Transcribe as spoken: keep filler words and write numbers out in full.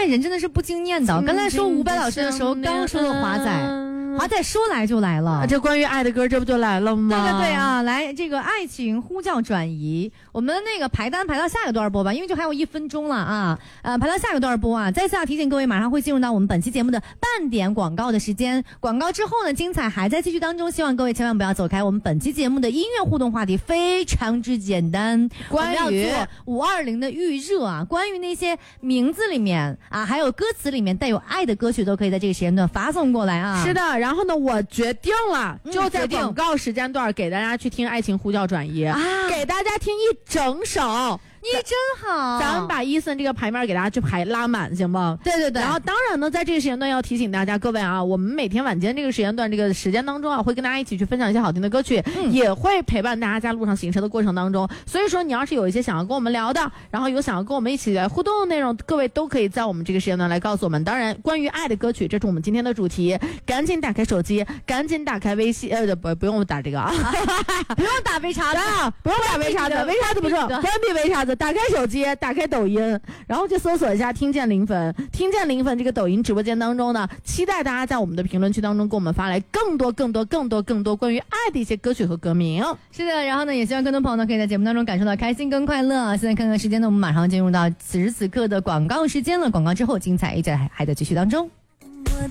人真的是不经念的。刚才说伍佰老师的时候，刚说的华仔。华仔说来就来了， 啊、这关于爱的歌，这不就来了吗？ 对对对啊，来这个爱情呼叫转移，我们那个排单排到下一个段播吧，因为就还有一分钟了啊，呃，排到下一个段播啊。再次要提醒各位，马上会进入到我们本期节目的半点广告的时间，广告之后呢，精彩还在继续当中，希望各位千万不要走开。我们本期节目的音乐互动话题非常之简单，关于五二零的预热啊，关于那些名字里面啊，还有歌词里面带有爱的歌曲，都可以在这个时间段发送过来啊。 是的。然后呢，我决定了，就在广告时间段给大家去听《爱情呼叫转移》啊，给大家听一整首。 你真好， 咱们把伊森这个牌面给大家去排拉满，行吗？ 对对对。 然后当然呢，在这个时间段要提醒大家，各位啊，我们每天晚间这个时间段这个时间当中啊，会跟大家一起去分享一些好听的歌曲，嗯、也会陪伴大家在路上行车的过程当中。所以说，你要是有一些想要跟我们聊的，然后有想要跟我们一起来互动的内容，各位都可以在我们这个时间段来告诉我们。当然，关于爱的歌曲，这是我们今天的主题，赶紧打开手机，赶紧打开微信，呃，不，不用打这个啊， 不用打微叉子， 不用打微叉子，微叉子不说，关闭微叉子，打开手机。打开抖音，然后就搜索一下听见零分，听见零分这个抖音直播间当中呢，期待大家在我们的评论区当中给我们发来更多更多更多更多关于爱的一些歌曲和歌名。 是的，然后呢，也希望更多朋友呢可以在节目当中感受到开心跟快乐。现在看看时间呢，我们马上进入到此时此刻的广告时间了，广告之后精彩依旧还在继续当中。